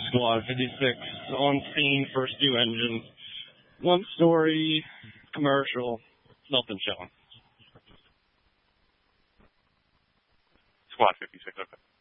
Squad 56 on scene, first two engines. One story, commercial, nothing showing. Squad 56, okay.